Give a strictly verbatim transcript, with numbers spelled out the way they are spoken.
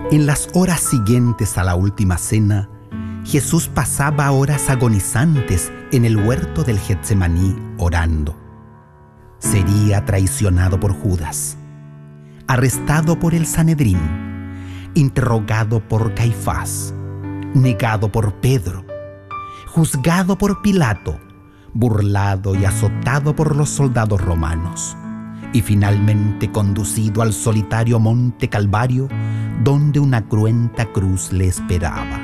En las horas siguientes a la última cena, Jesús pasaba horas agonizantes en el huerto del Getsemaní orando. Sería traicionado por Judas, arrestado por el Sanedrín, interrogado por Caifás, negado por Pedro, juzgado por Pilato, burlado y azotado por los soldados romanos, y finalmente conducido al solitario monte Calvario, donde una cruenta cruz le esperaba.